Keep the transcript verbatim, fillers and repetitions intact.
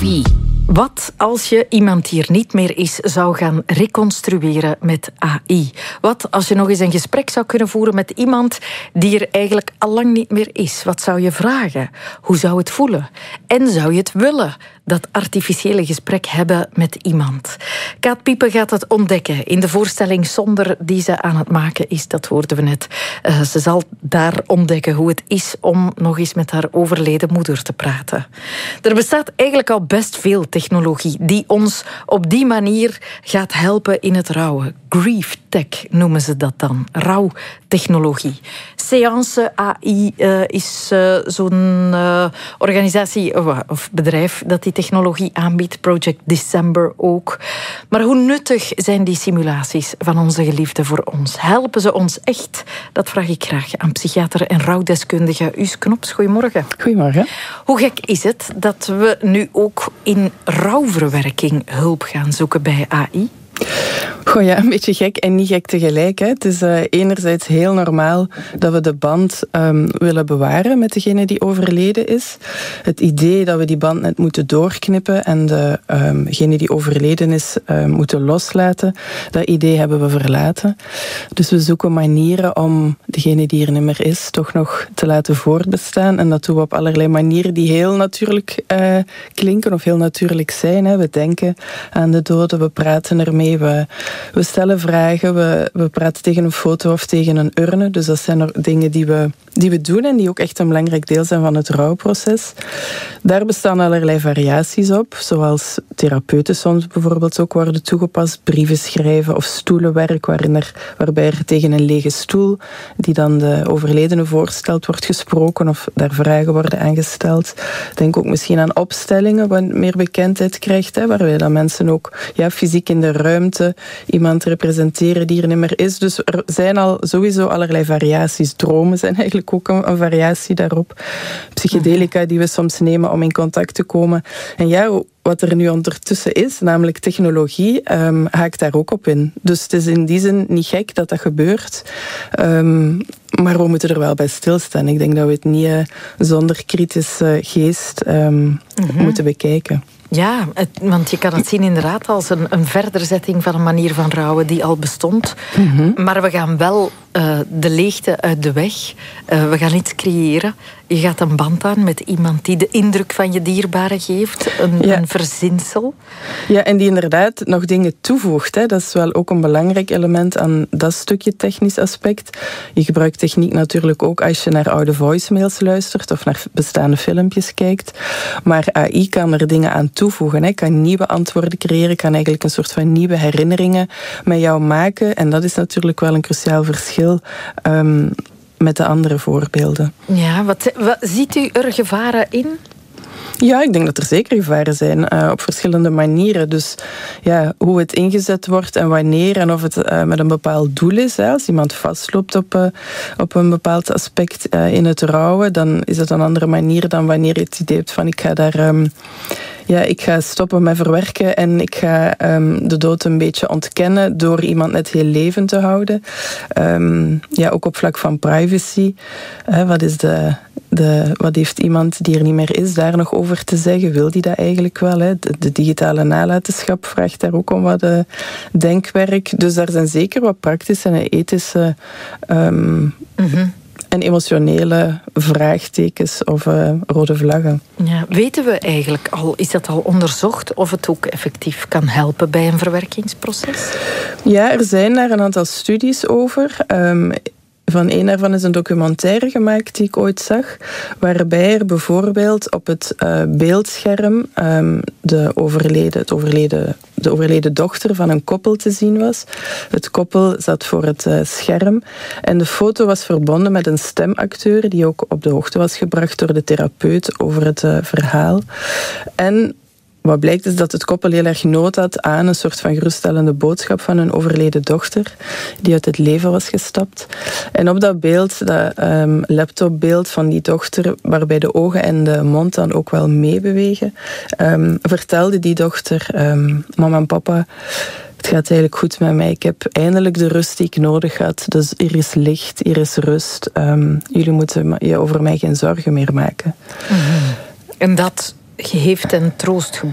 Wie? Wat als je iemand die er niet meer is zou gaan reconstrueren met A I? Wat als je nog eens een gesprek zou kunnen voeren met iemand die er eigenlijk al lang niet meer is? Wat zou je vragen? Hoe zou het voelen? En zou je het willen, dat artificiële gesprek hebben met iemand? Kaat Piepen gaat het ontdekken in de voorstelling Zonder die ze aan het maken is. Dat hoorden we net. Uh, ze zal daar ontdekken hoe het is om nog eens met haar overleden moeder te praten. Er bestaat eigenlijk al best veel technologie die ons op die manier gaat helpen in het rouwen. Grief tech noemen ze dat dan. Rouwtechnologie. Seance A I uh, is uh, zo'n uh, organisatie uh, of bedrijf dat die technologie aanbiedt. Project December ook. Maar hoe nuttig zijn die simulaties van onze geliefden voor ons? Helpen ze ons echt? Dat vraag ik graag aan psychiater en rouwdeskundige Us Knops. Goedemorgen. Goedemorgen. Hoe gek is het dat we nu ook in rouwverwerking hulp gaan zoeken bij A I? Goh ja, een beetje gek en niet gek tegelijk. Hè. Het is uh, enerzijds heel normaal dat we de band um, willen bewaren met degene die overleden is. Het idee dat we die band net moeten doorknippen en de, um, degene die overleden is uh, moeten loslaten, dat idee hebben we verlaten. Dus we zoeken manieren om degene die er niet meer is toch nog te laten voortbestaan. En dat doen we op allerlei manieren die heel natuurlijk uh, klinken of heel natuurlijk zijn. Hè. We denken aan de doden, we praten ermee, we We stellen vragen, we, we praten tegen een foto of tegen een urne. Dus dat zijn dingen die we, die we doen en die ook echt een belangrijk deel zijn van het rouwproces. Daar bestaan allerlei variaties op, zoals therapeuten soms bijvoorbeeld ook worden toegepast. Brieven schrijven of stoelenwerk, waarin er, waarbij er tegen een lege stoel, die dan de overledene voorstelt, wordt gesproken of daar vragen worden aangesteld. Denk ook misschien aan opstellingen, wat meer bekendheid krijgt, hè, waarbij dan mensen ook ja, fysiek in de ruimte iemand representeren die er niet meer is. Dus er zijn al sowieso allerlei variaties. Dromen zijn eigenlijk ook een, een variatie daarop. Psychedelica die we soms nemen om in contact te komen. En ja, wat er nu ondertussen is, namelijk technologie, um, haakt daar ook op in. Dus het is in die zin niet gek dat dat gebeurt. Um, maar we moeten er wel bij stilstaan. Ik denk dat we het niet uh, zonder kritische geest um, mm-hmm. moeten bekijken. Ja, het, want je kan het zien inderdaad als een, een verderzetting van een manier van rouwen die al bestond. Mm-hmm. Maar we gaan wel uh, de leegte uit de weg. Uh, we gaan iets creëren. Je gaat een band aan met iemand die de indruk van je dierbare geeft. Een, ja. een verzinsel. Ja, en die inderdaad nog dingen toevoegt. Hè. Dat is wel ook een belangrijk element aan dat stukje technisch aspect. Je gebruikt techniek natuurlijk ook als je naar oude voicemails luistert of naar bestaande filmpjes kijkt. Maar A I kan er dingen aan toevoegen. Hè. Kan nieuwe antwoorden creëren, kan eigenlijk een soort van nieuwe herinneringen met jou maken. En dat is natuurlijk wel een cruciaal verschil Um, met de andere voorbeelden. Ja, wat, wat ziet u er gevaren in? Ja, ik denk dat er zeker gevaren zijn, uh, op verschillende manieren. Dus ja, hoe het ingezet wordt en wanneer en of het uh, met een bepaald doel is. Hè. Als iemand vastloopt op, uh, op een bepaald aspect uh, in het rouwen, dan is het een andere manier dan wanneer je het idee hebt van ik ga daar Um, Ja, ik ga stoppen met verwerken en ik ga um, de dood een beetje ontkennen door iemand net heel levend te houden. Um, ja, ook op vlak van privacy. Uh, wat, is de, de, wat heeft iemand die er niet meer is daar nog over te zeggen? Wil die dat eigenlijk wel? Hè? De, de digitale nalatenschap vraagt daar ook om wat uh, denkwerk. Dus daar zijn zeker wat praktische en ethische Um, mm-hmm. en emotionele vraagtekens of uh, rode vlaggen. Ja, weten we eigenlijk al, is dat al onderzocht of het ook effectief kan helpen bij een verwerkingsproces? Ja, er zijn daar een aantal studies over. Um, Van een daarvan is een documentaire gemaakt die ik ooit zag, waarbij er bijvoorbeeld op het uh, beeldscherm um, de, overleden, het overleden, de overleden dochter van een koppel te zien was. Het koppel zat voor het uh, scherm en de foto was verbonden met een stemacteur die ook op de hoogte was gebracht door de therapeut over het uh, verhaal. En wat blijkt is dat het koppel heel erg nood had aan een soort van geruststellende boodschap van een overleden dochter die uit het leven was gestapt. En op dat beeld, dat um, laptopbeeld van die dochter, waarbij de ogen en de mond dan ook wel meebewegen, um, vertelde die dochter, um, mama en papa, het gaat eigenlijk goed met mij. Ik heb eindelijk de rust die ik nodig had. Dus hier is licht, hier is rust. Um, jullie moeten je over mij geen zorgen meer maken. Mm-hmm. En dat heeft een troost geboden.